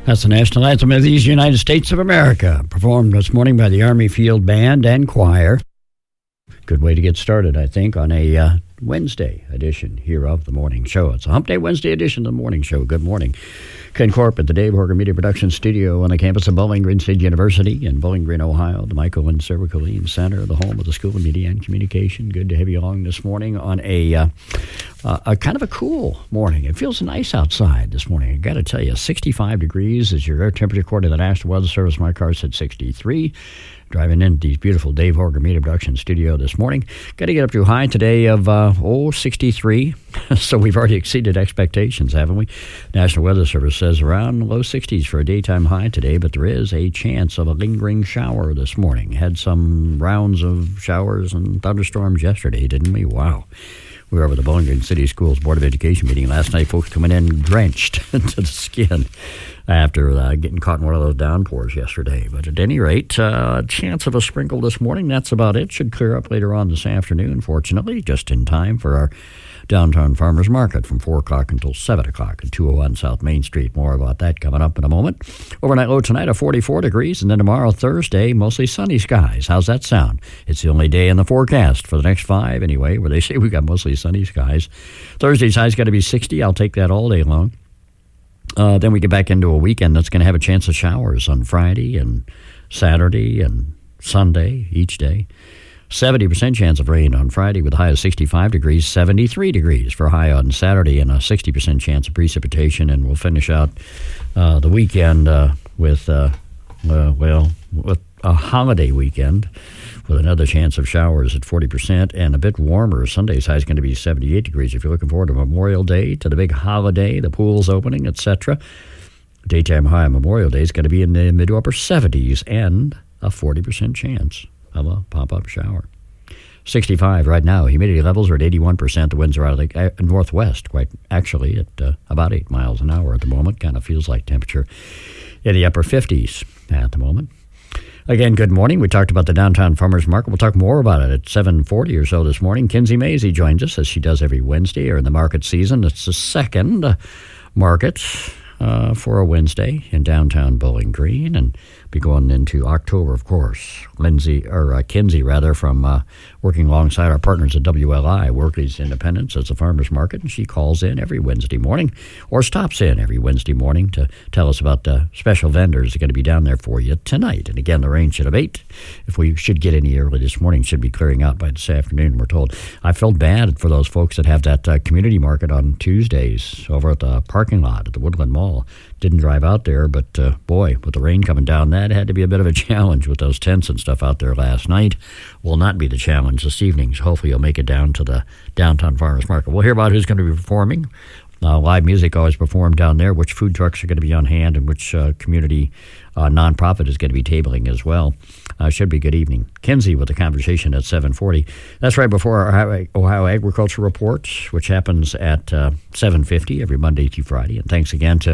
That's the national anthem of the United States of America, performed this morning by the Army Field Band and Choir. Good way to get started, I think, on a Wednesday edition here of The Morning Show. It's a Hump Day Wednesday edition of The Morning Show. Good morning. Ken Corp at the Dave Horgan Media Production Studio on the campus of Bowling Green State University in Bowling Green, Ohio, the Michael and Sarah Colleen Center, the home of the School of Media and Communication. Good to have you along this morning on a kind of a cool morning. It feels nice outside this morning. I got to tell you, 65 degrees is your air temperature according to the National Weather Service. My car said 63. Driving into these beautiful Dave Horgan Media Production Studio this morning. Got to get up to a high today of 63. So we've already exceeded expectations, haven't we? National Weather Service says around low 60s for a daytime high today, but there is a chance of a lingering shower this morning. Had some rounds of showers and thunderstorms yesterday, didn't we? Wow. We were over the Bowling Green City Schools Board of Education meeting last night. Folks coming in drenched to the skin after getting caught in one of those downpours yesterday. But at any rate, chance of a sprinkle this morning. That's about it. Should clear up later on this afternoon, fortunately, just in time for our downtown farmers market from 4 o'clock until 7 o'clock at 201 South Main Street. More about that coming up in a moment. Overnight low tonight of 44 degrees, and then tomorrow, Thursday, mostly sunny skies. How's that sound? It's the only day in the forecast for the next 5 anyway, where they say we got mostly sunny skies. Thursday's high's got to be 60. I'll take that all day long. Then we get back into a weekend that's going to have a chance of showers on Friday and Saturday and Sunday each day. 70% chance of rain on Friday with a high of 65 degrees, 73 degrees for a high on Saturday, and a 60% chance of precipitation. And we'll finish out the weekend with a holiday weekend with another chance of showers at 40% and a bit warmer. Sunday's high is going to be 78 degrees. If you're looking forward to Memorial Day, to the big holiday, the pool's opening, etc., daytime high on Memorial Day is going to be in the mid to upper 70s and a 40% chance of a pop-up shower. 65 right now. Humidity levels are at 81%. The winds are out of the northwest, quite actually, at about 8 miles an hour at the moment. Kind of feels like temperature in the upper 50s at the moment. Again, good morning. We talked about the downtown farmers market. We'll talk more about it at 7:40 or so this morning. Kinsey Mazie joins us, as she does every Wednesday or in the market season. It's the second market for a Wednesday in downtown Bowling Green, and be going into October, of course. Kinsey, from working alongside our partners at WLI, Workley's Independence as a farmer's market, and she calls in every Wednesday morning, or stops in every Wednesday morning to tell us about the special vendors that are going to be down there for you tonight. And again, the rain should abate. If we should get any early this morning, should be clearing out by this afternoon, we're told. I felt bad for those folks that have that community market on Tuesdays over at the parking lot at the Woodland Mall. Didn't drive out there, but boy, with the rain coming down, that had to be a bit of a challenge with those tents and stuff out there last night. Will not be the challenge this evening, so hopefully you'll make it down to the downtown farmers market. We'll hear about who's going to be performing. Live music always performed down there, which food trucks are going to be on hand, and which community nonprofit is going to be tabling as well. Should be a good evening. Kinsey with the conversation at 7:40. That's right before our Ohio Agriculture Report, which happens at 7:50 every Monday through Friday. And thanks again to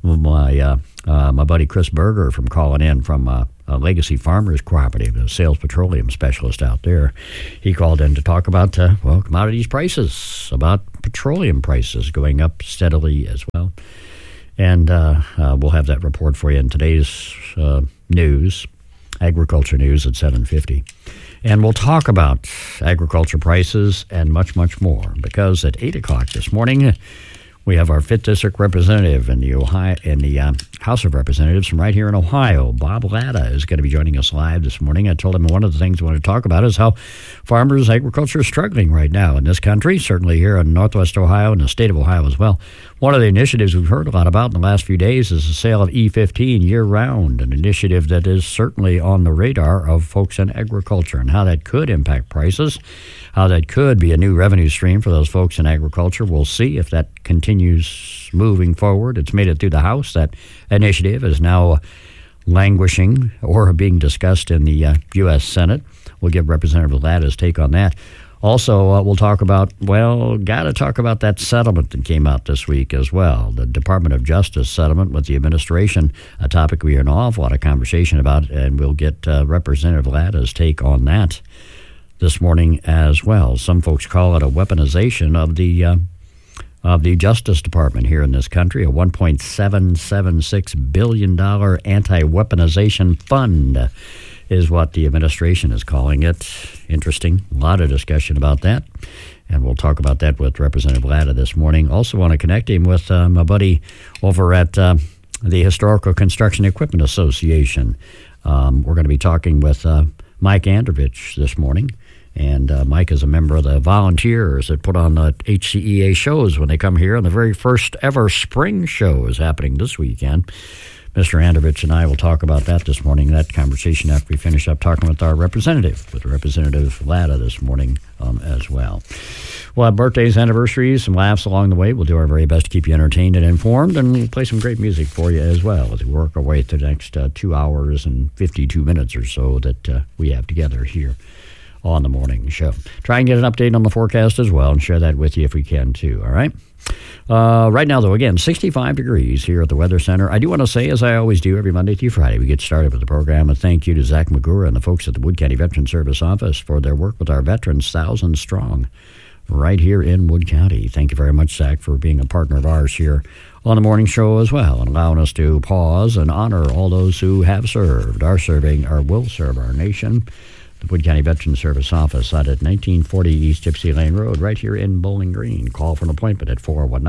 my buddy Chris Berger from calling in from Legacy Farmers Cooperative, the sales petroleum specialist out there. He called in to talk about commodities prices, about petroleum prices going up steadily as well. And we'll have that report for you in today's news, agriculture news at 7:50. And we'll talk about agriculture prices and much, much more, because at 8 o'clock this morning, we have our 5th District Representative in the House of Representatives from right here in Ohio. Bob Latta is going to be joining us live this morning. I told him one of the things we want to talk about is how farmers' agriculture is struggling right now in this country, certainly here in Northwest Ohio and the state of Ohio as well. One of the initiatives we've heard a lot about in the last few days is the sale of E15 year-round, an initiative that is certainly on the radar of folks in agriculture, and how that could impact prices, how that could be a new revenue stream for those folks in agriculture. We'll see if that continues moving forward. It's made it through the House. That initiative is now languishing or being discussed in the U.S. Senate. We'll get Representative Latta's take on that. Also, we'll talk about, got to talk about that settlement that came out this week as well, the Department of Justice settlement with the administration, a topic we hear an awful lot of conversation about, and we'll get Representative Latta's take on that this morning as well. Some folks call it a weaponization of the of the Justice Department here in this country, a $1.776 billion anti-weaponization fund is what the administration is calling it. Interesting. A lot of discussion about that. And we'll talk about that with Representative Latta this morning. Also want to connect him with my buddy over at the Historical Construction Equipment Association. We're going to be talking with Mike Androvich this morning. And Mike is a member of the volunteers that put on the HCEA shows when they come here. And the very first ever spring show is happening this weekend. Mr. Androvich and I will talk about that this morning, that conversation after we finish up talking with our representative, with Representative Latta this morning as well. We'll have birthdays, anniversaries, some laughs along the way. We'll do our very best to keep you entertained and informed, and we'll play some great music for you as well as we work our way through the next 2 hours and 52 minutes or so that we have together here on the morning show. Try and get an update on the forecast as well and share that with you if we can too, all right? Right now, though, again, 65 degrees here at the Weather Center. I do want to say, as I always do every Monday through Friday, we get started with the program. A thank you to Zach Magura and the folks at the Wood County Veteran Service Office for their work with our veterans, thousands strong, right here in Wood County. Thank you very much, Zach, for being a partner of ours here on the morning show as well, and allowing us to pause and honor all those who have served, are serving, or will serve our nation. The Wood County Veteran Service Office out at 1940 East Gypsy Lane Road, right here in Bowling Green. Call for an appointment at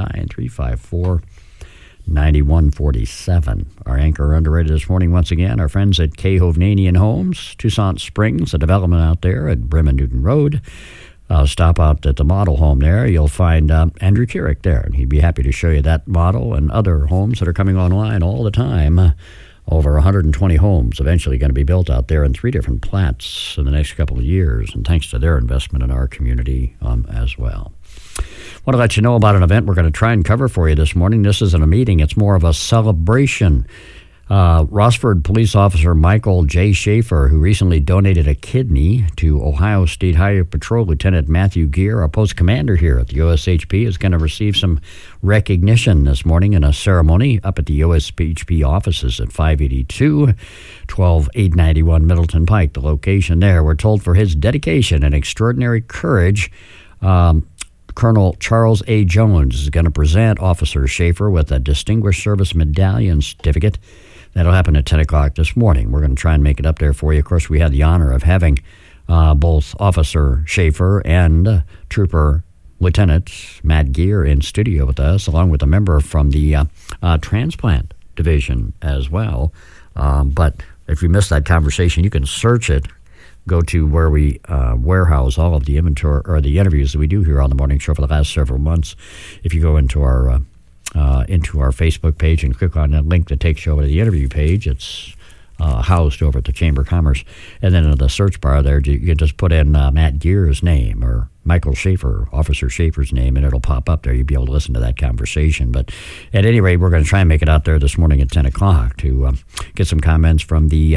419-354-9147. Our anchor underwriter this morning, once again, our friends at K. Hovnanian Homes, Toussaint Springs, a development out there at Bremen Newton Road. Stop out at the model home there. You'll find Andrew Kierick there, and he'd be happy to show you that model and other homes that are coming online all the time. Over 120 homes eventually going to be built out there in 3 different plats in the next couple of years, and thanks to their investment in our community as well. I want to let you know about an event we're going to try and cover for you this morning. This isn't a meeting. It's more of a celebration. Rossford police officer Michael J. Schaefer, who recently donated a kidney to Ohio State Highway Patrol Lieutenant Matthew Gear, our post commander here at the OSHP, is going to receive some recognition this morning in a ceremony up at the OSHP offices at 582 12891 Middleton Pike, the location there. We're told for his dedication and extraordinary courage, Colonel Charles A. Jones is going to present Officer Schaefer with a Distinguished Service Medallion Certificate. That'll happen at 10 o'clock this morning. We're going to try and make it up there for you. Of course, we had the honor of having both Officer Schaefer and Trooper Lieutenant Matt Gear in studio with us, along with a member from the transplant division as well. But if you missed that conversation, you can search it. Go to where we warehouse all of the inventory or the interviews that we do here on the morning show for the last several months. If you go into our Facebook page and click on that link that takes you over to the interview page, it's housed over at the Chamber of Commerce. And then in the search bar there, you can just put in Matt Gear's name or Michael Schaefer, Officer Schaefer's name, and it'll pop up there. You'll be able to listen to that conversation. But at any rate, we're going to try and make it out there this morning at 10 o'clock to get some comments from the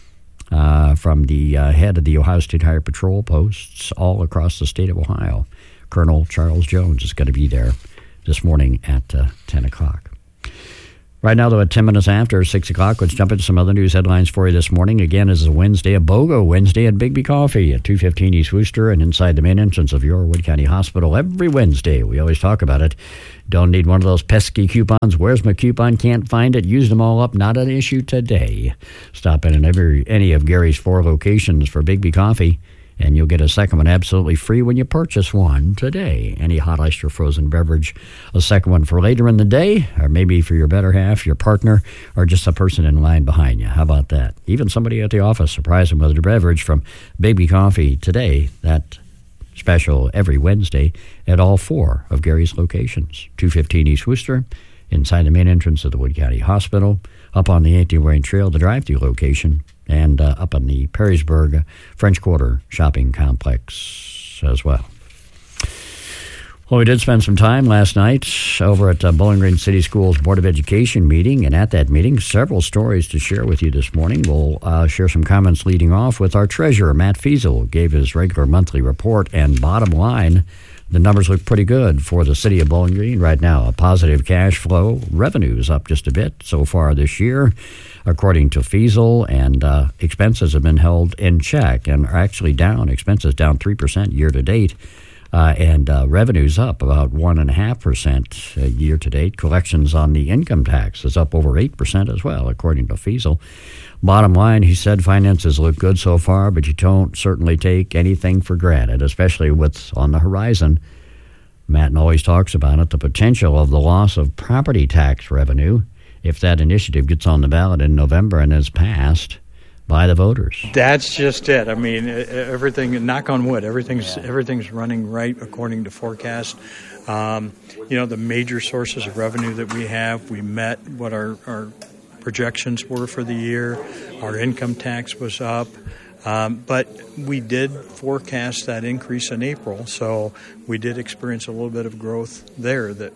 head of the Ohio State Highway Patrol posts all across the state of Ohio. Colonel Charles Jones is going to be there this morning at 10 o'clock. Right now, though, at 10 minutes after 6 o'clock, let's jump into some other news headlines for you this morning. Again, this is a Wednesday, a BOGO Wednesday at Bigby Coffee at 215 East Wooster and inside the main entrance of your Wood County Hospital every Wednesday. We always talk about it. Don't need one of those pesky coupons. Where's my coupon? Can't find it. Use them all up. Not an issue today. Stop in any of Gary's 4 locations for Bigby Coffee, and you'll get a second one absolutely free when you purchase one today. Any hot iced or frozen beverage, a second one for later in the day, or maybe for your better half, your partner, or just a person in line behind you. How about that? Even somebody at the office, surprise them with a beverage from Bigby Coffee today. That special every Wednesday at all 4 of Gary's locations. 215 East Wooster, inside the main entrance of the Wood County Hospital, up on the 18 Wayne Trail, the drive-thru location, and up on the Perrysburg French Quarter shopping complex as well. Well, we did spend some time last night over at Bowling Green City Schools Board of Education meeting, and at that meeting, several stories to share with you this morning. We'll share some comments leading off with our treasurer, Matt Fiesel, gave his regular monthly report, and bottom line, the numbers look pretty good for the city of Bowling Green right now. A positive cash flow, revenues up just a bit so far this year, according to Fiesel, and expenses have been held in check and are actually down. Expenses down 3% year to date. and revenue's up about 1.5% year to date. Collections on the income tax is up over 8% as well, according to Feasel. Bottom line, he said finances look good so far, but you don't certainly take anything for granted, especially what's on the horizon. Matt always talks about it, the potential of the loss of property tax revenue if that initiative gets on the ballot in November and is passed by the voters. That's just it. I mean, everything, knock on wood, everything's running right according to forecast. The major sources of revenue that we have, we met what our projections were for the year. Our income tax was up. But we did forecast that increase in April, so we did experience a little bit of growth there that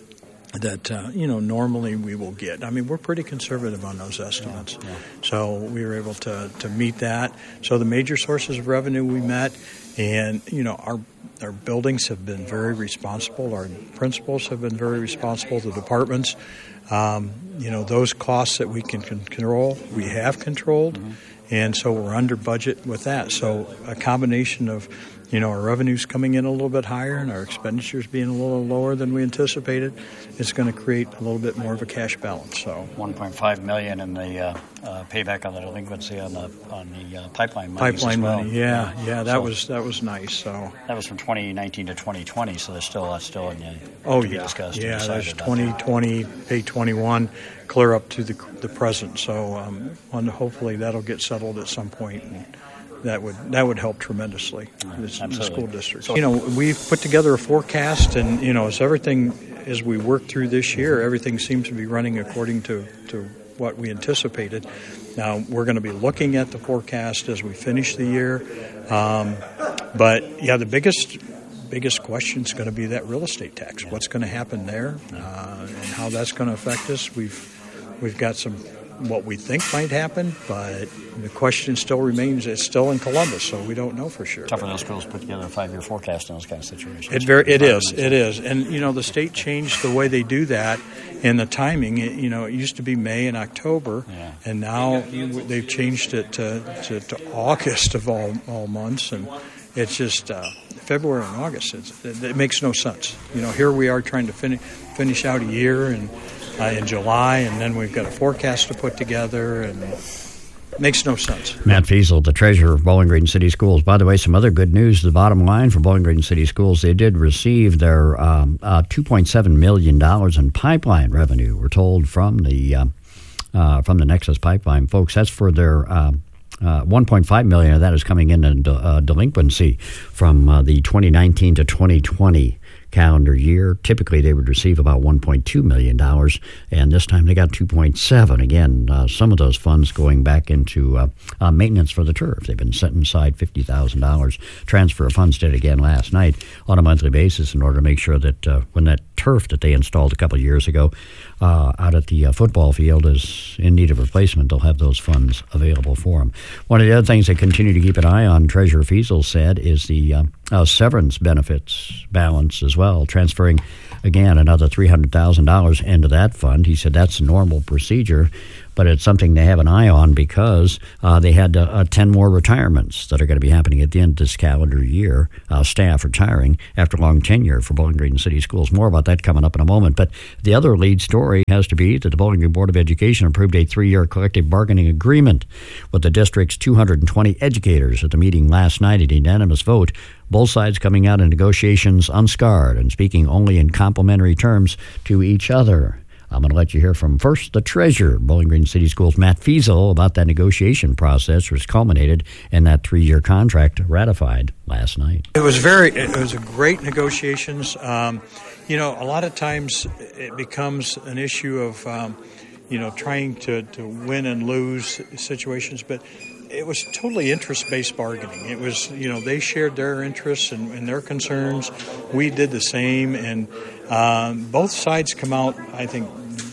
normally we will get. I mean, we're pretty conservative on those estimates. Yeah. So we were able to meet that. So the major sources of revenue we met, and, our buildings have been very responsible. Our principals have been very responsible. The departments, those costs that we can control, we have controlled. Mm-hmm. And so we're under budget with that. So a combination of, our revenues coming in a little bit higher and our expenditures being a little lower than we anticipated, it's going to create a little bit more of a cash balance. So $1.5 million in the payback on the delinquency on the pipeline money. Pipeline money, yeah, that was nice. So that was from 2019 to 2020. So there's still in the discussed. Yeah, there's 2020, pay 21, clear up to the present. So hopefully that'll get settled at some point. And that would help tremendously the school district. We've put together a forecast, and as we work through this year, everything seems to be running according to what we anticipated. Now we're going to be looking at the forecast as we finish the year, but the biggest question is going to be that real estate tax. What's going to happen there, and how that's going to affect us? We've got what we think might happen, but the question still remains. It's still in Columbus, so we don't know for sure. Tough for those schools to put together a 5-year forecast in those kind of situations. It is. And, the state changed the way they do that and the timing. It used to be May and October, and now they've changed it to August of all months, and it's just February and August. It makes no sense. Here we are trying to finish out a year and in July, and then we've got a forecast to put together, and it makes no sense. Matt Feasel, the treasurer of Bowling Green City Schools. By the way, some other good news. The bottom line for Bowling Green City Schools, they did receive their $2.7 million in pipeline revenue, we're told, from the Nexus Pipeline folks. That's for their $1.5 million of that is coming in delinquency from the 2019 to 2020 calendar year. Typically, they would receive about $1.2 million, and this time they got $2.7. Again, some of those funds going back into maintenance for the turf. They've been setting aside $50,000. Transfer of funds did again last night on a monthly basis in order to make sure that when that turf that they installed a couple of years ago out at the football field is in need of replacement, they'll have those funds available for them. One of the other things they continue to keep an eye on, Treasurer Feasel said, is the severance benefits balance as well, transferring, again, another $300,000 into that fund. He said that's a normal procedure, but it's something they have an eye on because they had 10 more retirements that are going to be happening at the end of this calendar year, staff retiring after long tenure for Bowling Green City Schools. More about that coming up in a moment. But the other lead story has to be that the Bowling Green Board of Education approved a 3-year collective bargaining agreement with the district's 220 educators at the meeting last night at a unanimous vote. Both sides coming out in negotiations unscarred and speaking only in complimentary terms to each other. I'm going to let you hear from first the treasurer of Bowling Green City Schools, Matt Feasel, about that negotiation process, which culminated in that 3-year contract ratified last night. It was a great negotiations. A lot of times it becomes an issue of, trying to win and lose situations, but it was totally interest-based bargaining. It was, they shared their interests and their concerns. We did the same, and both sides come out, I think,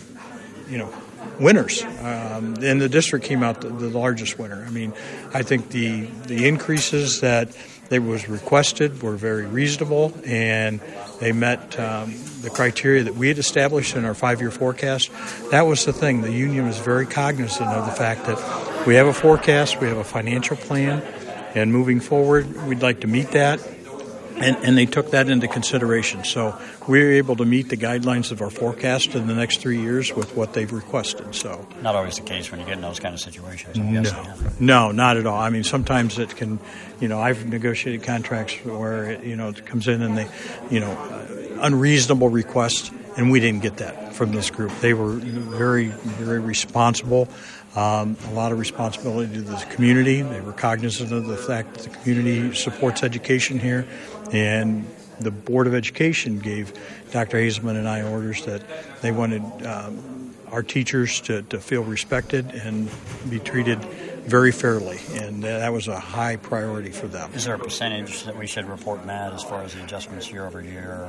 winners. And the district came out the largest winner. I mean, I think the increases that was requested were very reasonable, and they met the criteria that we had established in our 5-year forecast. That was the thing. The union was very cognizant of the fact that we have a forecast, we have a financial plan, and moving forward, we'd like to meet that. And they took that into consideration. So we were able to meet the guidelines of our forecast in the next 3 years with what they've requested. So not always the case when you get in those kind of situations. No, not at all. I mean, sometimes it can, I've negotiated contracts where, it comes in and they, unreasonable requests, and we didn't get that from this group. They were very, very responsible. A lot of responsibility to the community. They were cognizant of the fact that the community supports education here, and the Board of Education gave Dr. Hazelman and I orders that they wanted our teachers to feel respected and be treated very fairly, and that was a high priority for them. Is there a percentage that we should report, Matt, as far as the adjustments year over year?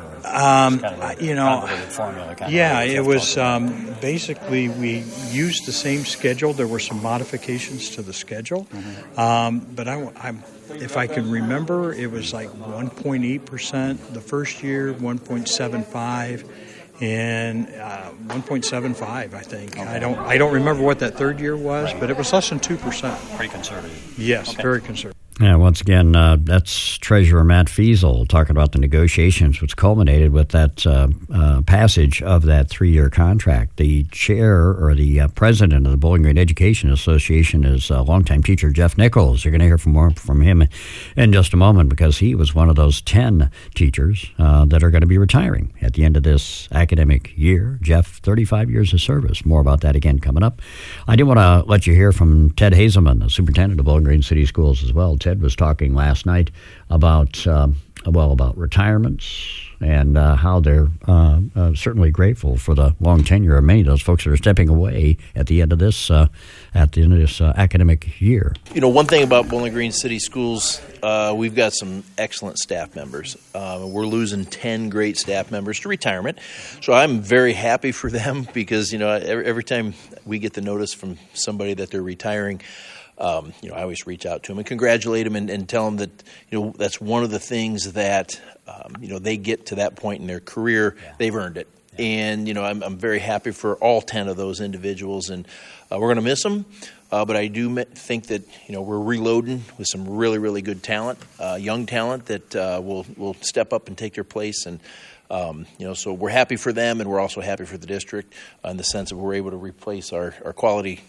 It was basically we used the same schedule. There were some modifications to the schedule, but if I can remember, it was like 1.8% the first year, 1.75%. And 1.75, I think. Okay. I don't remember what that third year was, but it was less than 2%. Pretty conservative. Yes, okay. Very conservative. Yeah, once again, that's Treasurer Matt Feasel talking about the negotiations, which culminated with that passage of that 3-year contract. The chair or the president of the Bowling Green Education Association is longtime teacher Jeff Nichols. You're going to hear more from him in just a moment, because he was one of those 10 teachers that are going to be retiring at the end of this academic year. Jeff, 35 years of service. More about that again coming up. I do want to let you hear from Ted Hazelman, the superintendent of Bowling Green City Schools as well. Ted was talking last night about retirements and how they're certainly grateful for the long tenure of many of those folks that are stepping away at the end of this academic year. One thing about Bowling Green City Schools, we've got some excellent staff members. We're losing 10 great staff members to retirement, so I'm very happy for them, because every time we get the notice from somebody that they're retiring, I always reach out to them and congratulate them and tell them that, that's one of the things that, they get to that point in their career. Yeah. They've earned it. Yeah. And, I'm very happy for all 10 of those individuals, and we're going to miss them. But I do think that, we're reloading with some really, really good talent, young talent that will step up and take their place. And, so we're happy for them, and we're also happy for the district in the sense that we're able to replace our quality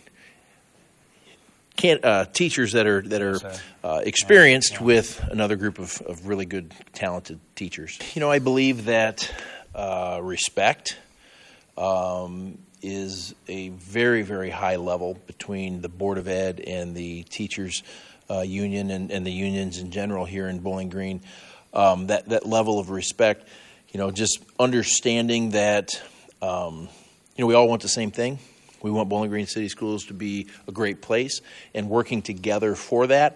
teachers that are experienced with another group of really good, talented teachers. I believe that respect is a very, very high level between the Board of Ed and the teachers union and the unions in general here in Bowling Green. That level of respect, just understanding that, we all want the same thing. We want Bowling Green City Schools to be a great place, and working together for that.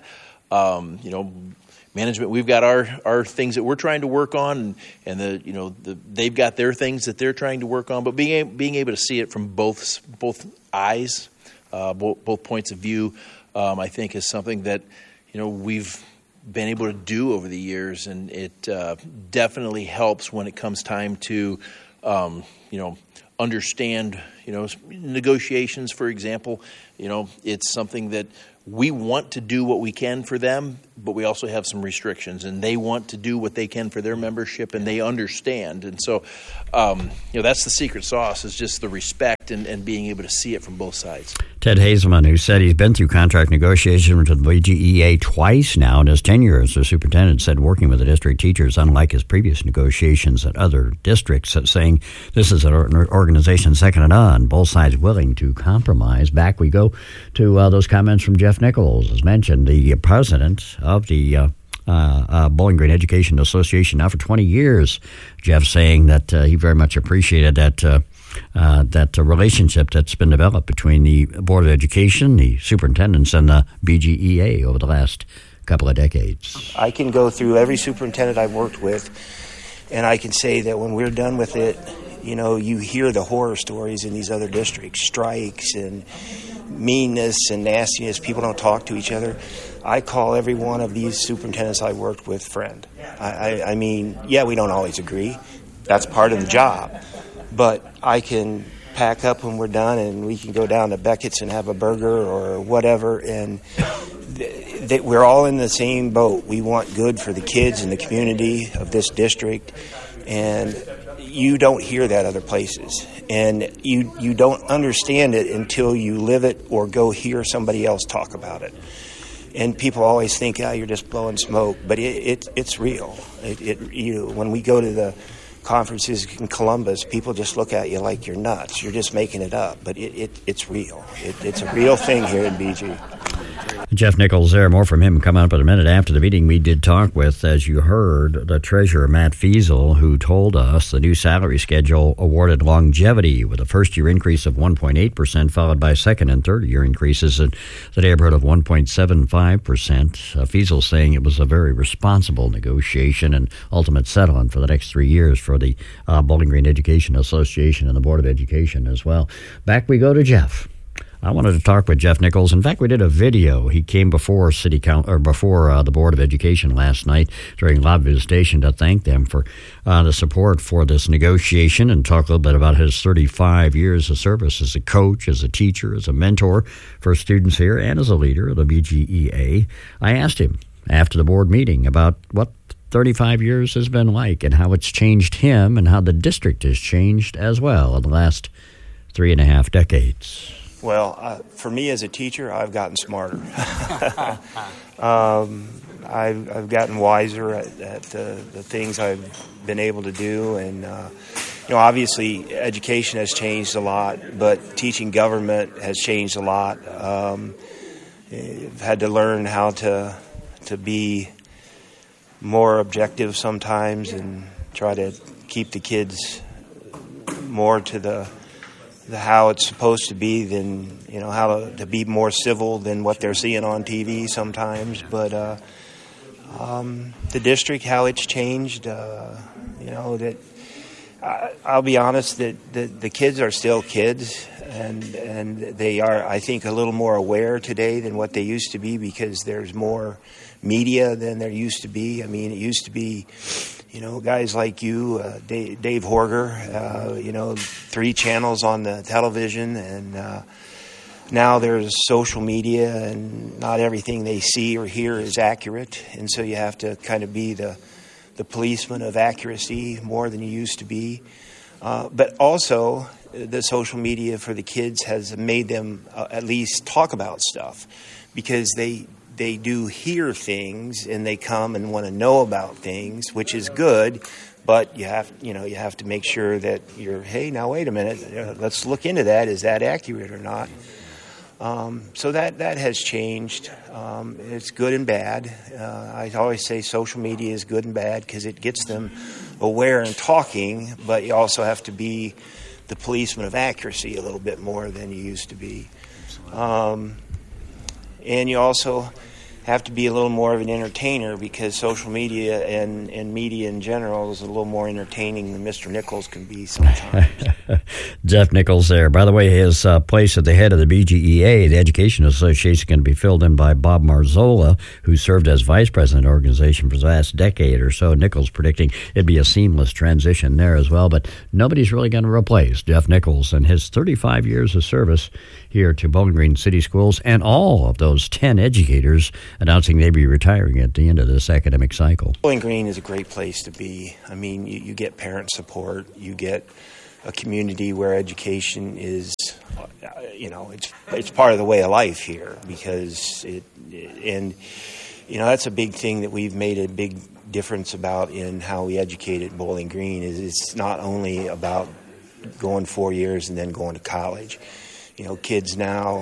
Management, we've got our things that we're trying to work on, and they've got their things that they're trying to work on. But being able to see it from both eyes, both points of view, I think is something that we've been able to do over the years, and it definitely helps when it comes time to understand, negotiations, for example. It's something that we want to do what we can for them, but we also have some restrictions, and they want to do what they can for their membership, and they understand. And so, that's the secret sauce, is just the respect and being able to see it from both sides. Ted Hazelman, who said he's been through contract negotiations with the BGEA twice now in his tenure as the superintendent, said working with the district teachers, unlike his previous negotiations at other districts, saying this is an organization second to none, both sides willing to compromise. Back we go to those comments from Jeff Nichols, as mentioned, the president of the Bowling Green Education Association now for 20 years. Jeff saying that he very much appreciated that relationship that's been developed between the Board of Education, the superintendents, and the BGEA over the last couple of decades. I can go through every superintendent I've worked with, and I can say that when we're done with it, you hear the horror stories in these other districts, strikes and meanness and nastiness. People don't talk to each other. I call every one of these superintendents I worked with friend. I mean, we don't always agree. That's part of the job. But I can pack up when we're done, and we can go down to Beckett's and have a burger or whatever, and that we're all in the same boat. We want good for the kids and the community of this district, and you don't hear that other places. And you don't understand it until you live it or go hear somebody else talk about it. And people always think, you're just blowing smoke, but it's real. When we go to the conferences in Columbus, people just look at you like you're nuts. You're just making it up, but it's real. It's a real thing here in BG. Jeff Nichols there. More from him coming up in a minute. After the meeting, we did talk with, as you heard, the treasurer, Matt Fiesel, who told us the new salary schedule awarded longevity with a first-year increase of 1.8%, followed by second and third-year increases in the neighborhood of 1.75%. Fiesel saying it was a very responsible negotiation and ultimate settlement for the next 3 years for the Bowling Green Education Association and the Board of Education as well. Back we go to Jeff. I wanted to talk with Jeff Nichols. In fact, we did a video. He came before City Council or before the Board of Education last night during live visitation to thank them for the support for this negotiation and talk a little bit about his 35 years of service as a coach, as a teacher, as a mentor for students here, and as a leader of the BGEA. I asked him after the board meeting about what 35 years has been like and how it's changed him and how the district has changed as well in the last 3.5 decades. Well, for me as a teacher, I've gotten smarter. I've gotten wiser at the things I've been able to do. And, obviously education has changed a lot, but teaching government has changed a lot. I've had to learn how to be more objective sometimes and try to keep the kids more to the how it's supposed to be than, how to be more civil than what they're seeing on TV sometimes. But the district, how it's changed, that I'll be honest that the kids are still kids, and they are, I think, a little more aware today than what they used to be because there's more media than there used to be. I mean, it used to be, guys like you, Dave Horger, 3 channels on the television, and now there's social media, and not everything they see or hear is accurate, and so you have to kind of be the policeman of accuracy more than you used to be. But also, the social media for the kids has made them at least talk about stuff, because they do hear things and they come and want to know about things, which is good, but you have to make sure that hey, now wait a minute, let's look into that. Is that accurate or not? So that has changed. It's good and bad. I always say social media is good and bad because it gets them aware and talking, but you also have to be the policeman of accuracy a little bit more than you used to be. And you also have to be a little more of an entertainer because social media and media in general is a little more entertaining than Mr. Nichols can be sometimes. Jeff Nichols there. By the way, his place at the head of the BGEA, the Education Association, is going to be filled in by Bob Marzola, who served as vice president of the organization for the last decade or so. Nichols predicting it'd be a seamless transition there as well, but nobody's really going to replace Jeff Nichols and his 35 years of service here to Bowling Green City Schools and all of those 10 educators announcing they'd be retiring at the end of this academic cycle. Bowling Green is a great place to be. I mean, you get parent support. You get a community where education is, it's part of the way of life here because that's a big thing that we've made a big difference about in how we educate at Bowling Green is it's not only about going 4 years and then going to college. Kids now,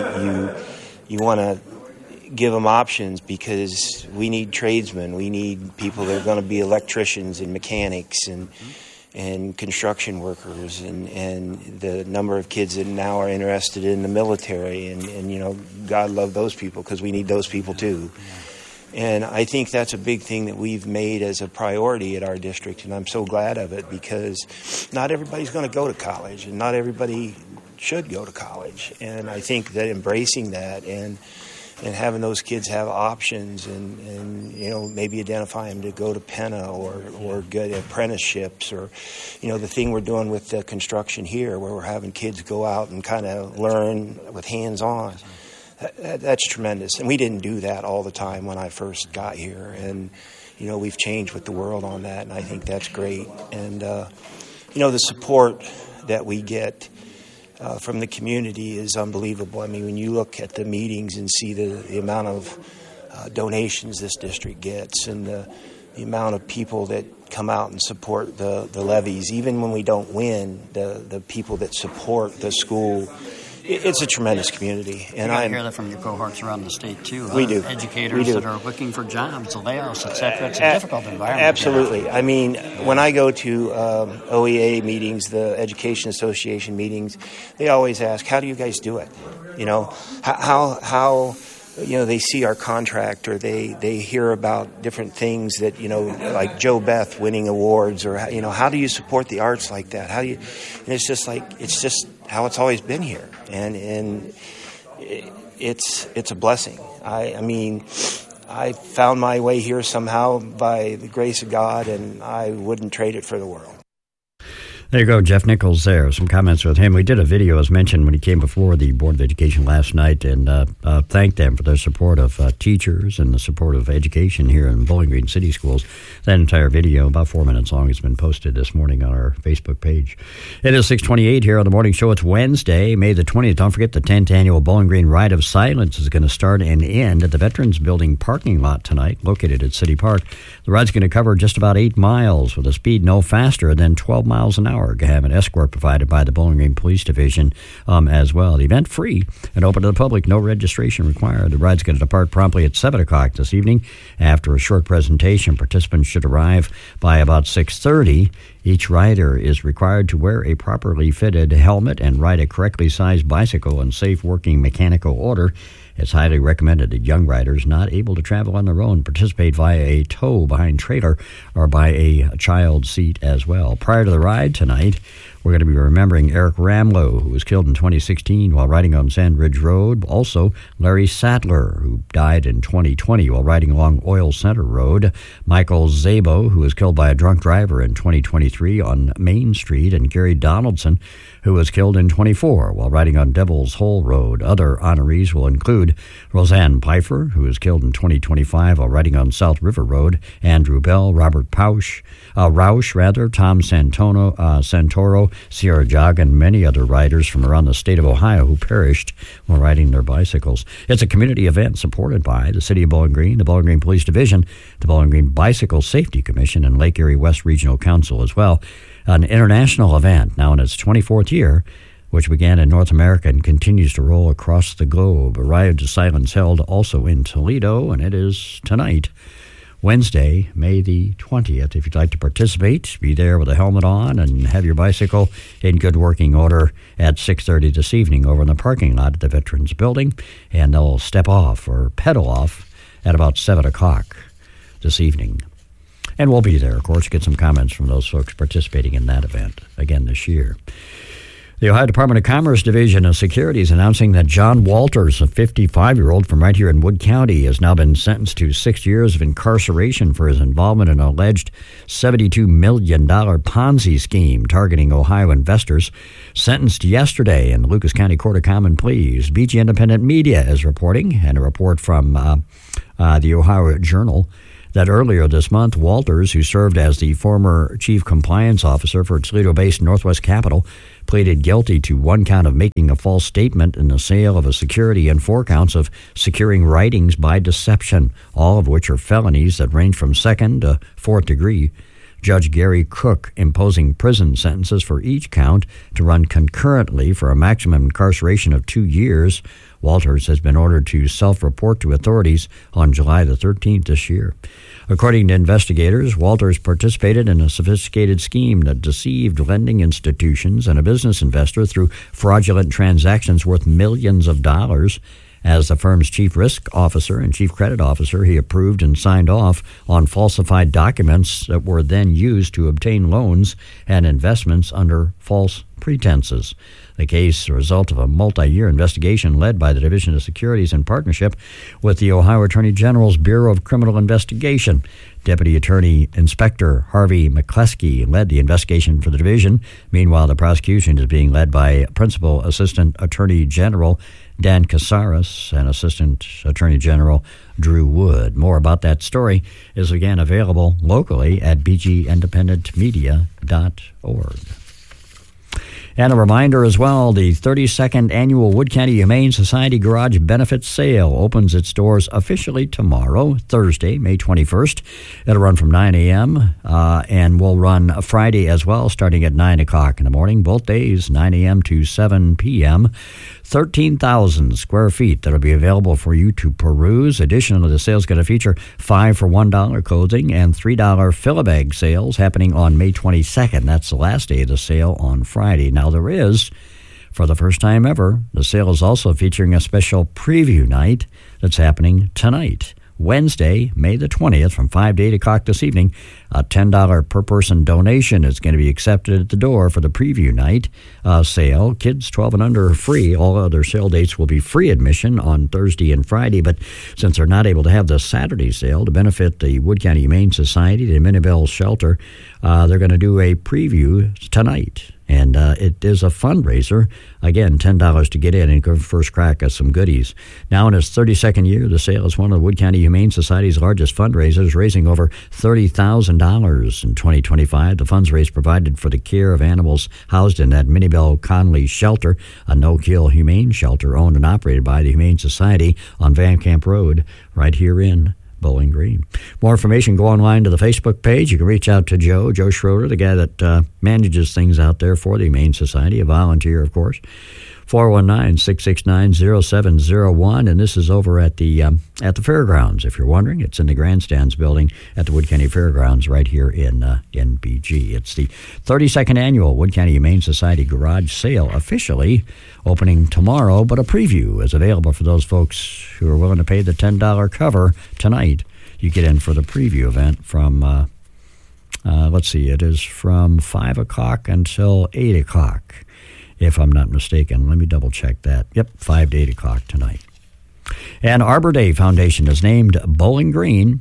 you want to give them options because we need tradesmen. We need people that are going to be electricians and mechanics and construction workers and the number of kids that now are interested in the military and God love those people because we need those people too. And I think that's a big thing that we've made as a priority at our district, and I'm so glad of it because not everybody's going to go to college and not everybody should go to college. And I think that embracing that and having those kids have options and maybe identify them to go to Penna or get apprenticeships or the thing we're doing with the construction here where we're having kids go out and kind of learn with hands-on. that's tremendous. And we didn't do that all the time when I first got here. And, we've changed with the world on that, and I think that's great. And, the support that we get from the community is unbelievable. I mean, when you look at the meetings and see the amount of donations this district gets and the amount of people that come out and support the levies, even when we don't win, the people that support the school, it's a tremendous community. And I hear that from your cohorts around the state, too. We do. Educators that are looking for jobs, layoffs, et cetera. It's a difficult environment. Absolutely. I mean, when I go to OEA meetings, the Education Association meetings, they always ask, how do you guys do it? How they see our contract, or they hear about different things that, like Joe Beth winning awards, or, how do you support the arts like that? And it's just how it's always been here. And it's a blessing. I mean, I found my way here somehow by the grace of God, and I wouldn't trade it for the world. There you go, Jeff Nichols there. Some comments with him. We did a video, as mentioned, when he came before the Board of Education last night, and thanked them for their support of teachers and the support of education here in Bowling Green City Schools. That entire video, about 4 minutes long, has been posted this morning on our Facebook page. It is 6:28 here on the morning show. It's Wednesday, May the 20th. Don't forget the 10th annual Bowling Green Ride of Silence is going to start and end at the Veterans Building parking lot tonight, located at City Park. The ride's going to cover just about 8 miles with a speed no faster than 12 miles an hour. Have an escort provided by the Bowling Green Police Division as well. The event free and open to the public, no registration required. The ride's going to depart promptly at 7 o'clock this evening. After a short presentation, participants should arrive by about 6:30. Each rider is required to wear a properly fitted helmet and ride a correctly sized bicycle in safe working mechanical order. It's highly recommended that young riders not able to travel on their own participate via a tow behind trailer or by a child seat as well. Prior to the ride tonight, we're going to be remembering Eric Ramlow, who was killed in 2016 while riding on Sand Ridge Road. Also, Larry Sattler, who died in 2020 while riding along Oil Center Road. Michael Szabo, who was killed by a drunk driver in 2023 on Main Street. And Gary Donaldson, who was killed in 24 while riding on Devil's Hole Road. Other honorees will include Roseanne Pfeiffer, who was killed in 2025 while riding on South River Road. Andrew Bell, Robert Rausch, Tom Santoro, Sierra Jog, and many other riders from around the state of Ohio who perished while riding their bicycles. It's a community event supported by the City of Bowling Green, the Bowling Green Police Division, the Bowling Green Bicycle Safety Commission, and Lake Erie West Regional Council as well. An international event now in its 24th year, which began in North America and continues to roll across the globe. A Ride to Silence held also in Toledo, and it is tonight, Wednesday, May the 20th. If you'd like to participate, be there with a helmet on and have your bicycle in good working order at 6:30 this evening over in the parking lot at the Veterans Building, and they'll step off or pedal off at about 7 o'clock this evening. And we'll be there, of course, to get some comments from those folks participating in that event again this year. The Ohio Department of Commerce Division of Security is announcing that John Walters, a 55-year-old from right here in Wood County, has now been sentenced to 6 years of incarceration for his involvement in an alleged $72 million Ponzi scheme targeting Ohio investors. Sentenced yesterday in the Lucas County Court of Common Pleas. BG Independent Media is reporting, and a report from the Ohio Journal, that earlier this month, Walters, who served as the former chief compliance officer for Toledo-based Northwest Capital, pleaded guilty to one count of making a false statement in the sale of a security and 4 counts of securing writings by deception, all of which are felonies that range from 2nd to 4th degree. Judge Gary Cook imposing prison sentences for each count to run concurrently for a maximum incarceration of 2 years. Walters has been ordered to self-report to authorities on July the 13th this year. According to investigators, Walters participated in a sophisticated scheme that deceived lending institutions and a business investor through fraudulent transactions worth millions of dollars. As the firm's chief risk officer and chief credit officer, he approved and signed off on falsified documents that were then used to obtain loans and investments under false pretenses. The case, a result of a multi-year investigation led by the Division of Securities in partnership with the Ohio Attorney General's Bureau of Criminal Investigation. Deputy Attorney Inspector Harvey McCleskey led the investigation for the division. Meanwhile, the prosecution is being led by Principal Assistant Attorney General Dan Casares and Assistant Attorney General Drew Wood. More about that story is again available locally at bgindependentmedia.org. And a reminder as well, the 32nd Annual Wood County Humane Society Garage Benefit Sale opens its doors officially tomorrow, Thursday, May 21st. It'll run from 9 a.m. And will run Friday as well, starting at 9 o'clock in the morning, both days, 9 a.m. to 7 p.m. 13,000 square feet that'll be available for you to peruse. Additionally, the sale's going to feature 5 for $1 clothing and $3 fill-a-bag sales happening on May 22nd. That's the last day of the sale on Friday. Now, there is, for the first time ever, the sale is also featuring a special preview night that's happening tonight, Wednesday, May the 20th, from 5 to 8 o'clock this evening. A $10 per person donation is going to be accepted at the door for the preview night sale. Kids 12 and under are free. All other sale dates will be free admission on Thursday and Friday, but since they're not able to have the Saturday sale to benefit the Wood County Humane Society, the Miniville Shelter, they're going to do a preview tonight. And it is a fundraiser. Again, $10 to get in and go first crack at some goodies. Now in its 32nd year, the sale is one of the Wood County Humane Society's largest fundraisers, raising over $30,000 in 2025. The funds raised provided for the care of animals housed in that Miniville Conley Shelter, a no-kill humane shelter owned and operated by the Humane Society on Van Camp Road right here in Bowling Green. More information, go online to the Facebook page. You can reach out to Joe Schroeder, the guy that manages things out there for the Humane Society, a volunteer, of course. 419-669-0701, and this is over at the fairgrounds. If you're wondering, it's in the Grandstands building at the Wood County Fairgrounds right here in BG. It's the 32nd Annual Wood County Humane Society Garage Sale, officially opening tomorrow, but a preview is available for those folks who are willing to pay the $10 cover tonight. You get in for the preview event from, it is from 5 o'clock until 8 o'clock. If I'm not mistaken. Let me double-check that. Yep, 5 to 8 o'clock tonight. And Arbor Day Foundation has named Bowling Green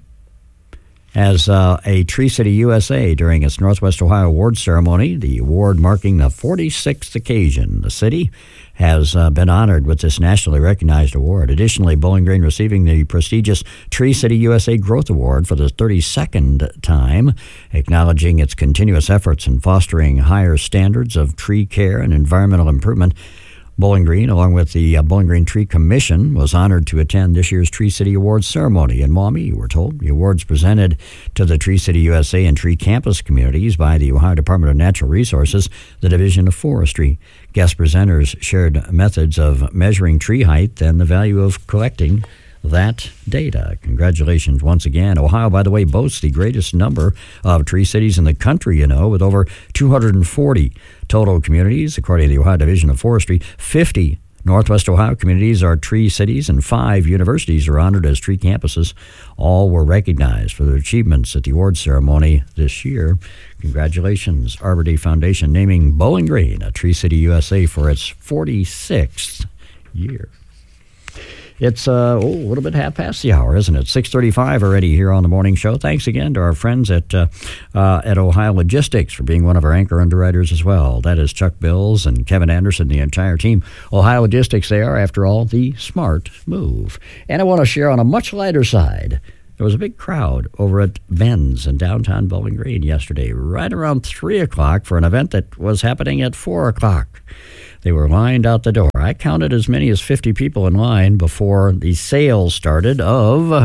as a Tree City USA during its Northwest Ohio Award ceremony, the award marking the 46th occasion. The city has been honored with this nationally recognized award. Additionally, Bowling Green receiving the prestigious Tree City USA Growth Award for the 32nd time, acknowledging its continuous efforts in fostering higher standards of tree care and environmental improvement. Bowling Green, along with the Bowling Green Tree Commission, was honored to attend this year's Tree City Awards ceremony in Maumee, we're told. The awards presented to the Tree City USA and Tree Campus communities by the Ohio Department of Natural Resources, the Division of Forestry. Guest presenters shared methods of measuring tree height and the value of collecting that data. Congratulations once again. Ohio, by the way, boasts the greatest number of tree cities in the country, with over 240 total communities. According to the Ohio Division of Forestry, 50 Northwest Ohio communities are tree cities, and 5 universities are honored as tree campuses. All were recognized for their achievements at the awards ceremony this year. Congratulations, Arbor Day Foundation, naming Bowling Green a Tree City USA for its 46th year. It's a little bit half past the hour, isn't it? 6:35 already here on the morning show. Thanks again to our friends at Ohio Logistics for being one of our anchor underwriters as well. That is Chuck Bills and Kevin Anderson, the entire team. Ohio Logistics, they are, after all, the smart move. And I want to share on a much lighter side. There was a big crowd over at Ben's in downtown Bowling Green yesterday, right around 3 o'clock for an event that was happening at 4 o'clock. They were lined out the door. I counted as many as 50 people in line before the sale started of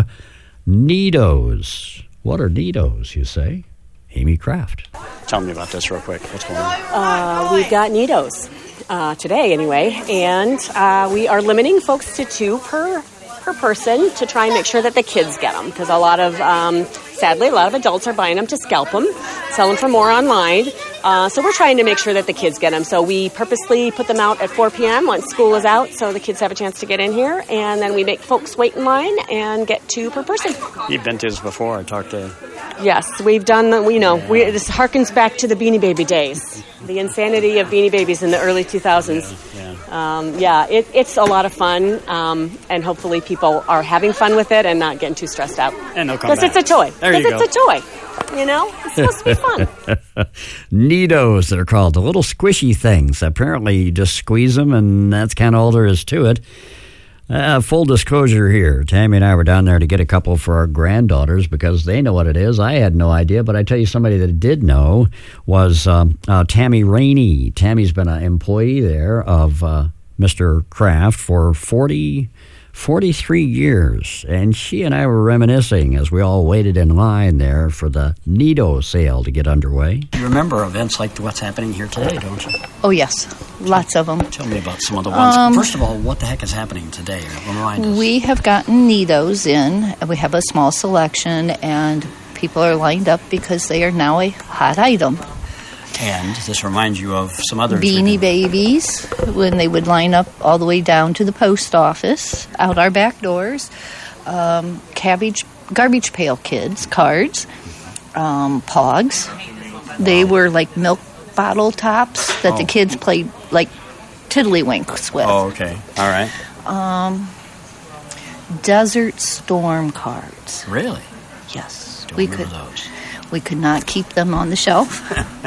Nidos. What are Nidos, you say? Amy Kraft. Tell me about this real quick. What's going on? We've got Nidos today anyway, and we are limiting folks to 2 per person to try and make sure that the kids get them, because sadly, a lot of adults are buying them to scalp them, sell them for more online. So we're trying to make sure that the kids get them. So we purposely put them out at 4 p.m. once school is out so the kids have a chance to get in here. And then we make folks wait in line and get 2 per person. You've been to this before. I talked to Yes, we've done this harkens back to the Beanie Baby days, the insanity of Beanie Babies in the early 2000s. It's a lot of fun, and hopefully people are having fun with it and not getting too stressed out. And they'll come back. Because it's a toy. There you go. It's a toy. It's supposed to be fun. Neatos, they're called, the little squishy things. Apparently, you just squeeze them, and that's kind of all there is to it. Full disclosure here, Tammy and I were down there to get a couple for our granddaughters because they know what it is. I had no idea, but I tell you, somebody that did know was Tammy Rainey. Tammy's been an employee there of Mr. Kraft for 43 years, and she and I were reminiscing as we all waited in line there for the Neato sale to get underway. You remember events like what's happening here today, don't you? Oh, yes. Lots of them. Tell me about some of the ones. First of all, what the heck is happening today? Remind us. We have gotten Neatos in. We have a small selection, and people are lined up because they are now a hot item. And this reminds you of some other Beanie Babies, when they would line up all the way down to the post office, out our back doors. Garbage Pail Kids cards, Pogs. They were like milk bottle tops that the kids played like tiddlywinks with. Oh, okay. All right. Desert Storm cards. Really? Yes. Don't remember those. We could not keep them on the shelf.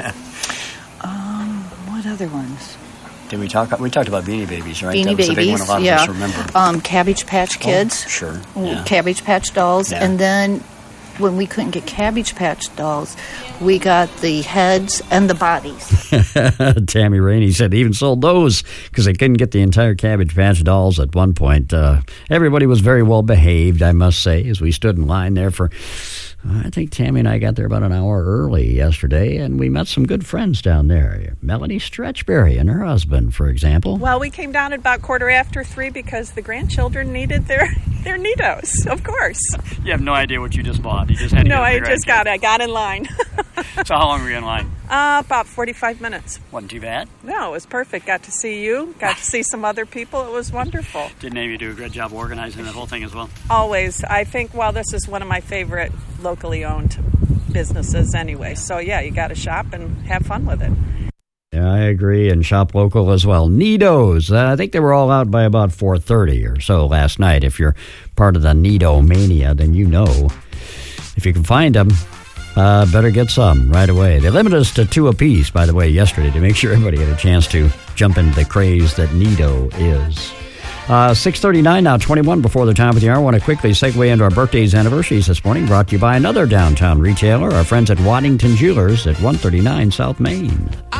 What other ones? We talked about Beanie Babies, right? Beanie that was Babies, the big one a lot yeah. of us remember. Cabbage Patch Kids. Oh, sure. Yeah. Cabbage Patch dolls. Yeah. And then when we couldn't get Cabbage Patch dolls, we got the heads and the bodies. Tammy Rainey said they even sold those because they couldn't get the entire Cabbage Patch dolls at one point. Everybody was very well behaved, I must say, as we stood in line there for... I think Tammy and I got there about an hour early yesterday, and we met some good friends down there. Melanie Stretchberry and her husband, for example. Well, we came down at about 3:15 because the grandchildren needed their Neatos, of course. You have no idea what you just bought. You just had to No, I just got it. I got in line. So how long were you in line? About 45 minutes. Wasn't too bad? No, it was perfect. Got to see you. Got to see some other people. It was wonderful. Didn't Amy do a great job organizing that whole thing as well? Always. I think, this is one of my favorite locally owned businesses anyway. So, yeah, you got to shop and have fun with it. Yeah, I agree, and shop local as well. Neatos, I think they were all out by about 4:30 or so last night. If you're part of the Neato mania, then you know. If you can find them, better get some right away. They limited us to 2 apiece, by the way, yesterday to make sure everybody had a chance to jump into the craze that Neato is. 6:39 now, 21 before the top of the hour. I want to quickly segue into our birthdays anniversaries this morning, brought to you by another downtown retailer, our friends at Waddington Jewelers at 139 South Main.